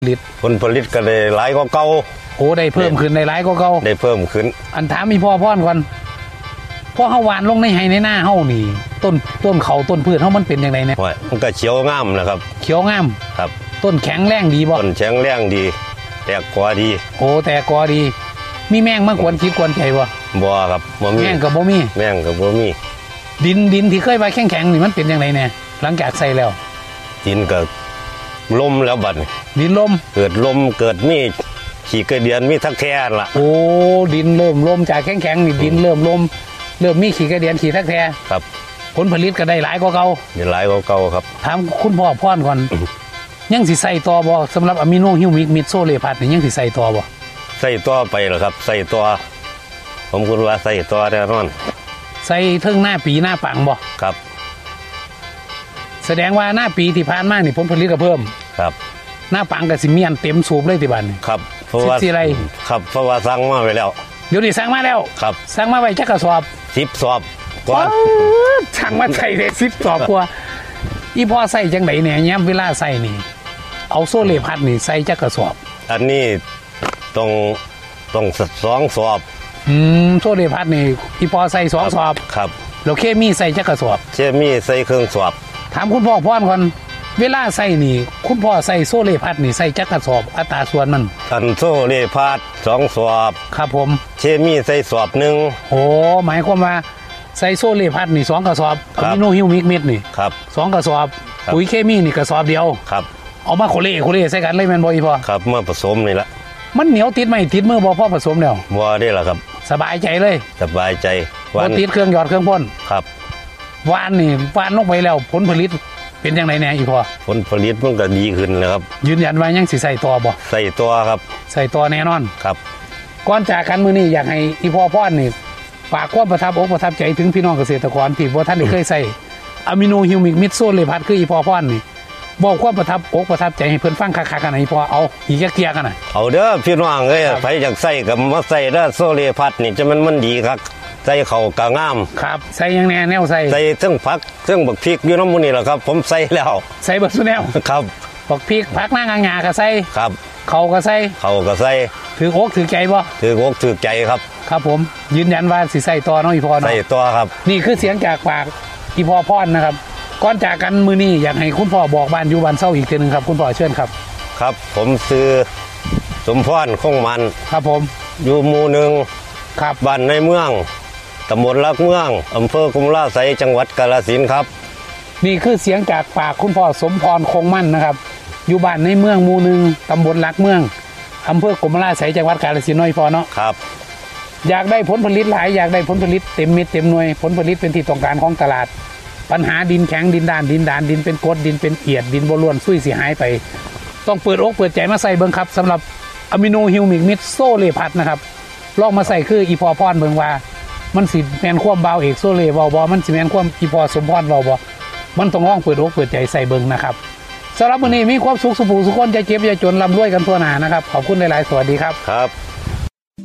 ลิตผลผลิตก็ได้หลายกว่าเก่าโอ้ได้เพิ่มขึ้นได้หลายกว่าเก่าได้เพิ่มขึ้นอันถามมีพ่อก่อนพ่อเฮาหวานลงในไห้ในหน้าเฮานี่ต้นเขาต้นพืชเฮามันเป็นยังไงเนี่ยมันก็เขียวงามนะครับเขียวงามครับต้นแข็งแรงดีบ่ต้นแข็งแรงดีแตกกอดีโอ้แตกกอดีมีแมงมากวนคิดกวนใจบ่ครับบ่มีแมงกับบ่มีดินที่เคยไว้แข็งนี่มันเป็นยังไงเนี่ยหลังจากใส่แล้วดินก็ลมแล้วบัดดินลมเกิดมีขี้กระเดียนมีทักแท้ล่ะโอ้ดินเริ่มลมจากแข็งนี่ดินเริ่มลมเริ่มมีขี้กระเดียนขี้ทักแท้ครับผลผลิตก็ได้หลายกว่าเก่าได้หลายกว่าเก่าครับถามคุณพ่อพรก่อนยังสิใส่ต่อบ่สำหรับอะมิโนฮิวมิกมิดโซเลพัดนี่ยังสิใส่ต่อบ่ใส่ต่อไปเหรอครับใส่ต่อผมคิดว่าใส่ต่อแน่นอนใส่เทิงหน้าปีหน้าปังบ่ครับแสดงว่าหน้าปีที่ผ่านมานี่ผลผลิตก็เพิ่มครับหน้าปังก็สิเมียนเต็มสูบเลยที่บ้านนี่ครับเพราะว่าอะไรครับเพราะว่าสั่งมาไว้แล้วเดี๋ยวนี้สั่งมาแล้วครับสั่งมาไว้จักกระสอบ 10 สอบก่อนสั่งมาใส่ได้10 สอบกว่าอีพ่อใส่จังได๋เนี่ยยามเวลาใส่นี่เอาโซเลพัดนี่ใส่จักกระสอบอันนี้ต้อง2 สอบโซเลพัดนี่อีพ่อใส่2 สอบครับแล้วเคมีใส่จักกระสอบเคมีใส่เครื่องสอบถามคุณพ่อพรก่อนเวลาใส่นี่คุณพ่อใส่โซเลพัดนี่ใส่จักกระสอบอัตราส่วนมันอันโซเลพัด2 สอบครับผมเคมีใส่สอบ1 โอ้หมายความว่าใส่โซเลพัดนี่2 กระสอบอะมิโนฮิวมิกเม็ดนี่ครับ 2 กระสอบปุ๋ยเคมีนี่กระสอบเดียวครับเอามาโคเล่ใส่กันเลยแม่นบ่อีพ่อครับเมื่อผสมนี่ละมันเหนียวติดไหมติดมือบ่พอผสมแล้วบ่ได้ล่ะครับสบายใจเลยสบายใจบ่ติดเครื่องหยอดเครื่องพ่นครับหวานลงไปแล้วผลผลิตเป็นยังไงแน่อีพ่อผลผลิตมันก็ดีขึ้นแล้วครับยืนยันว่ายังสิใส่ต่อบ่ใส่ต่อครับใส่ต่อแน่นอนครับก่อนจากกันมื้อนี้อยากให้อีพ่อพรนี่ฝากความประทับอกประทับใจถึงพี่น้องเกษตรกรที่บ่ท่านได้เคยใส่อะมิโนฮิวมิกมิดโซเลพัดคืออีพ่อพรนี่บอกความประทับใจให้เพิ่นฟังคักๆกันให้พ่อเอาอีกจักเที่ยกันน่ะเอาเด้อพี่น้องเอ้ยไผอยากใส่ก็มาใส่เด้อโซเลพัดนี่จะมันดีครับใส่เข้าก็งามครับใส่ยังแนวใส่ทั้งผักทั้งบักพริกอยู่นำมื้อนี้ล่ะครับผมใส่แล้วใส่เบิดซุแนวครับบักพริกผักนางงาก็ใส่ครับเขาก็ใส่ถืออกถือใจบ่ถืออกถือใจครับครับผมยืนยันว่าสิใส่ต่อเนาะอีพ่อเนาะใส่ต่อครับนี่คือเสียงจากปากอีพ่อพรนะครับก่อนจากกันมื้อนี้อยากให้คุณพ่อบอกบ้านอยู่บ้านเซาอีกทีนึงครับคุณพ่อเชิญครับครับผมชื่อสมพรคงมันครับผมอยู่หมู่1ครับบ้านในเมืองตำบลลักเมืองอำเภอกุมลาไสจังหวัดกาฬสินธุ์ครับนี่คือเสียงจากปากคุณพ่อสมพรคงมั่นนะครับอยู่บ้านในเมืองหมู่1ตำบลลักเมืองอำเภอกุมลาไสจังหวัดกาฬสินธุ์น้อยพ่อเนาะครับอยากได้ผลผลิตหลายอยากได้ผลผลิตเต็มเม็ดเต็มหน่วยผลผลิตเป็นที่ต้องการของตลาดปัญหาดินแข็งดินด้านดินเป็นกรดดินเป็นเอียดดินบ่ล้วนซุยเสียหายไปต้องเปิดอกเปิดใจมาใส่เบิ่งครับสำหรับอะมิโนฮิวมิกมิดโซเลพัดนะครับลองมาใส่คืออีพอพรเบิ่งว่ามันสิแม่นความเบาเอกโซเลเว้าบ่มันสิแม่นความอีพอสมพรเว้าบ่มันต้องลองเปิดอกเปิดใจใส่เบิ่งนะครับสำหรับมื้อนี้มีความสุขสุขสุขคนจะเจ็บอย่าจนร่ำรวยกันทั่วหน้านะครับขอบคุณหลายๆสวัสดีครับครับ